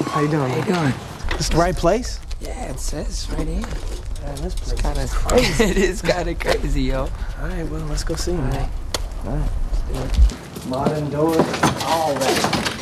How you doing? How you doing? This the right place? Yeah, it says right here. Man, this place It's kind is of crazy. It is kind of crazy, yo. All right, well, let's go see, All man. right. All right, let's do it. Modern doors, all that.